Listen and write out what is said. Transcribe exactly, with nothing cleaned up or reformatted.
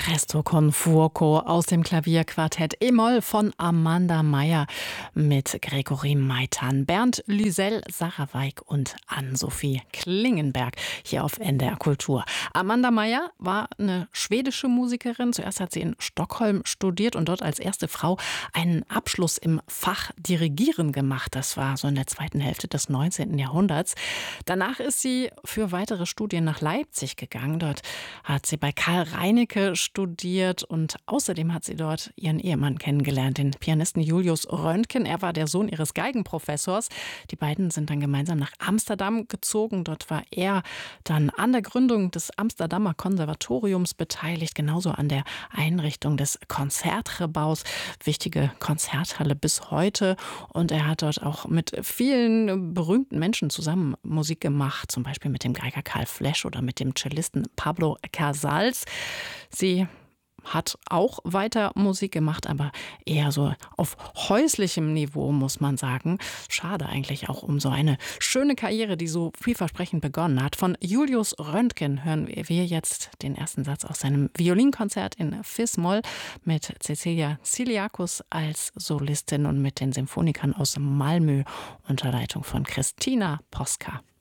Presto con fuoco aus dem Klavierquartett E-Moll von Amanda Meier mit Gregory Maitan, Bernd Lüsel, Sarah Weig und Ann-Sophie Klingenberg hier auf N D R Kultur. Amanda Meier war eine schwedische Musikerin. Zuerst hat sie in Stockholm studiert und dort als erste Frau einen Abschluss im Fach Dirigieren gemacht. Das war so in der zweiten Hälfte des neunzehnten Jahrhunderts. Danach ist sie für weitere Studien nach Leipzig gegangen. Dort hat sie bei Karl Reinecke studiert und außerdem hat sie dort ihren Ehemann kennengelernt, den Pianisten Julius Röntgen. Er war der Sohn ihres Geigenprofessors. Die beiden sind dann gemeinsam nach Amsterdam gezogen. Dort war er dann an der Gründung des Amsterdamer Konservatoriums beteiligt, genauso an der Einrichtung des Konzertgebaus, wichtige Konzerthalle bis heute. Und er hat dort auch mit vielen berühmten Menschen zusammen Musik gemacht, zum Beispiel mit dem Geiger Karl Flesch oder mit dem Cellisten Pablo Casals. Sie hat auch weiter Musik gemacht, aber eher so auf häuslichem Niveau, muss man sagen. Schade eigentlich auch um so eine schöne Karriere, die so vielversprechend begonnen hat. Von Julius Röntgen hören wir jetzt den ersten Satz aus seinem Violinkonzert in Fis-Moll mit Cecilia Ciliacus als Solistin und mit den Symphonikern aus Malmö unter Leitung von Christina Posca.